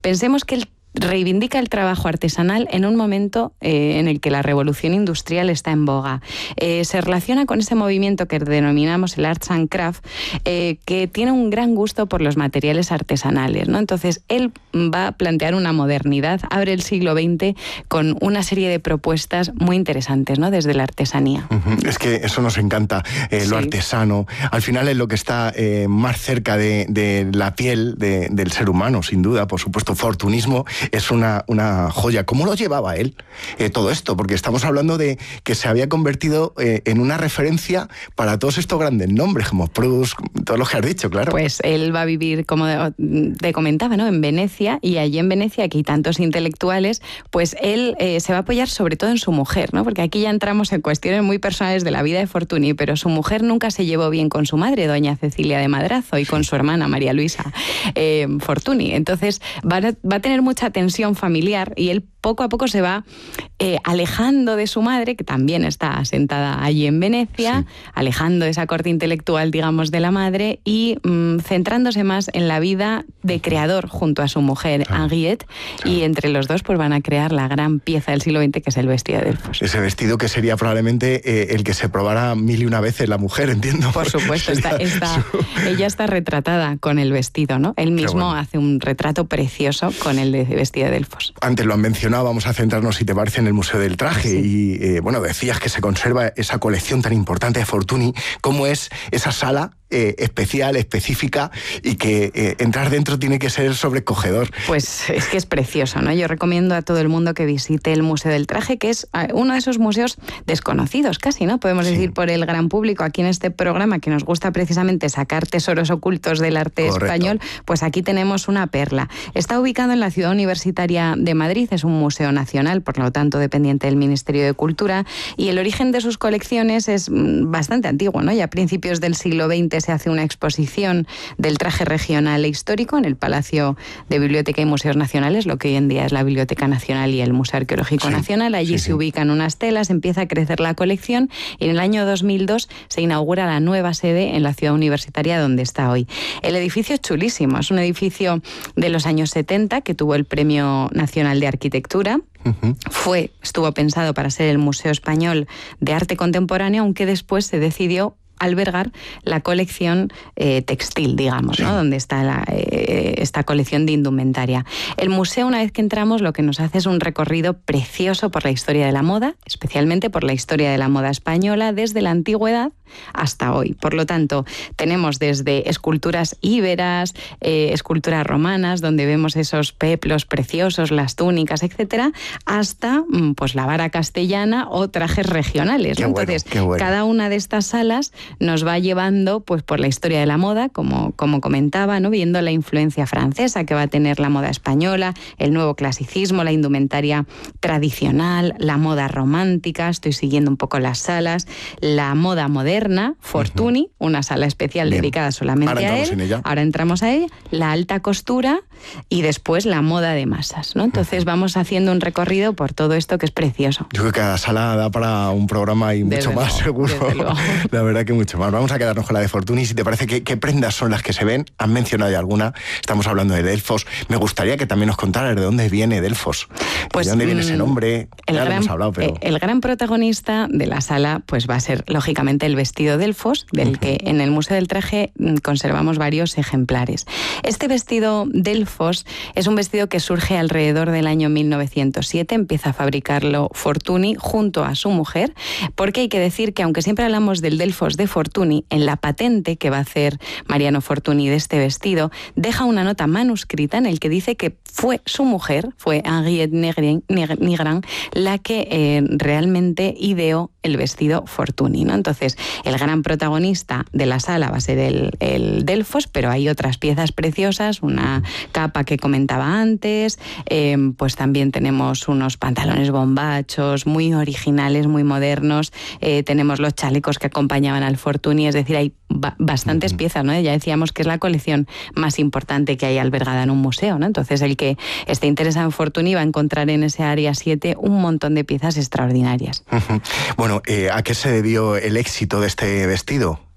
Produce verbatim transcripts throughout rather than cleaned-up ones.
Pensemos que el reivindica el trabajo artesanal en un momento eh, en el que la revolución industrial está en boga. Eh, se relaciona con ese movimiento que denominamos el Arts and Craft, eh, que tiene un gran gusto por los materiales artesanales, ¿no? Entonces, él va a plantear una modernidad, abre el siglo veinte con una serie de propuestas muy interesantes, ¿no? Desde la artesanía. Uh-huh. Es que eso nos encanta, eh, lo sí. artesano. Al final es lo que está eh, más cerca de, de la piel de, del ser humano, sin duda. Por supuesto, Fortunismo es una, una joya. ¿Cómo lo llevaba él eh, todo esto? Porque estamos hablando de que se había convertido eh, en una referencia para todos estos grandes nombres, como Proust, todos los que has dicho, claro. Pues él va a vivir, como te comentaba, ¿no? En Venecia, y allí en Venecia, que hay tantos intelectuales, pues él eh, se va a apoyar sobre todo en su mujer, ¿no? Porque aquí ya entramos en cuestiones muy personales de la vida de Fortuny, pero su mujer nunca se llevó bien con su madre, doña Cecilia de Madrazo, y con su hermana María Luisa eh, Fortuny. Entonces va a, va a tener mucha tensión familiar, y él poco a poco se va eh, alejando de su madre, que también está asentada allí en Venecia, sí. alejando esa corte intelectual, digamos, de la madre, y mmm, centrándose más en la vida de creador junto a su mujer, claro. Henriette, claro. y entre los dos pues van a crear la gran pieza del siglo veinte, que es el vestido de Delfos. Ese vestido que sería probablemente eh, el que se probara mil y una veces la mujer, entiendo. Por supuesto, está, está, ella está retratada con el vestido, ¿no? Él mismo bueno. hace un retrato precioso con el de vestido de Delfos. Antes lo han mencionado, vamos a centrarnos, si te parece, en el Museo del Traje. Sí. Y, eh, bueno, decías que se conserva esa colección tan importante de Fortuny. ¿Cómo es esa sala eh, especial, específica, y que eh, entrar dentro tiene que ser sobrecogedor? Pues es que es precioso, ¿no? Yo recomiendo a todo el mundo que visite el Museo del Traje, que es uno de esos museos desconocidos casi, ¿no? Podemos sí. decir por el gran público aquí en este programa, que nos gusta precisamente sacar tesoros ocultos del arte Correcto. español, pues aquí tenemos una perla. Está ubicado en la Ciudad Universitaria de Madrid, es un museo nacional, por lo tanto dependiente del Ministerio de Cultura, y el origen de sus colecciones es bastante antiguo, ¿no? Ya a principios del siglo veinte se hace una exposición del traje regional e histórico en el Palacio de Biblioteca y Museos Nacionales, lo que hoy en día es la Biblioteca Nacional y el Museo Arqueológico sí, Nacional. Allí sí, se sí. ubican unas telas, empieza a crecer la colección, y en el año dos mil dos se inaugura la nueva sede en la Ciudad Universitaria donde está hoy. El edificio es chulísimo, es un edificio de los años setenta que tuvo el Premio Nacional de Arquitectura. Uh-huh. Fue, estuvo pensado para ser el Museo Español de Arte Contemporáneo, aunque después se decidió albergar la colección eh, textil, digamos, sí. ¿no? Donde está la, eh, esta colección de indumentaria. El museo, una vez que entramos, lo que nos hace es un recorrido precioso por la historia de la moda, especialmente por la historia de la moda española, desde la antigüedad hasta hoy. Por lo tanto, tenemos desde esculturas íberas, eh, esculturas romanas, donde vemos esos peplos preciosos, las túnicas, etcétera, hasta pues la vara castellana o trajes regionales, ¿no? Bueno, Entonces, bueno. cada una de estas salas nos va llevando pues por la historia de la moda, como, como comentaba, ¿no? Viendo la influencia francesa que va a tener la moda española, el nuevo clasicismo, la indumentaria tradicional, la moda romántica, estoy siguiendo un poco las salas, la moda moderna, Fortuny, uh-huh. una sala especial Bien. dedicada solamente Ahora a él, ahora entramos a ella, la alta costura y después la moda de masas, ¿no? Entonces uh-huh. vamos haciendo un recorrido por todo esto que es precioso. Yo creo que cada sala da para un programa y mucho desde más, luego, seguro. La verdad que mucho más. Vamos a quedarnos con la de Fortuny. Si te parece, ¿qué, qué prendas son las que se ven? Han mencionado ya alguna. Estamos hablando de Delfos. Me gustaría que también nos contaras de dónde viene Delfos. Pues, ¿de dónde viene ese nombre? El ya gran, lo hemos hablado, pero... el gran protagonista de la sala pues va a ser, lógicamente, el vestido Delfos, del uh-huh. que en el Museo del Traje conservamos varios ejemplares. Este vestido Delfos es un vestido que surge alrededor del año mil novecientos siete. Empieza a fabricarlo Fortuny junto a su mujer, porque hay que decir que, aunque siempre hablamos del Delfos de Fortuny, en la patente que va a hacer Mariano Fortuny de este vestido, deja una nota manuscrita en el que dice que fue su mujer, fue Henriette Nigrand, la que eh, realmente ideó el vestido Fortuny, ¿no? Entonces, el gran protagonista de la sala va a ser el, el Delfos, pero hay otras piezas preciosas, una capa que comentaba antes, eh, pues también tenemos unos pantalones bombachos muy originales, muy modernos, eh, tenemos los chalecos que acompañaban al Fortuny, es decir, hay ba- bastantes uh-huh. piezas, ¿no? Ya decíamos que es la colección más importante que hay albergada en un museo, ¿no? Entonces, el que esté interesado en Fortuny va a encontrar en ese área siete un montón de piezas extraordinarias. Uh-huh. Bueno, eh, ¿a qué se debió el éxito de este vestido?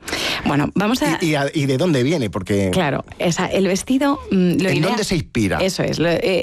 Bueno, vamos a... ¿Y, y, a, y de dónde viene? Porque... Claro, esa, el vestido... Lo ¿En idea... dónde se inspira? Eso es. Lo, eh,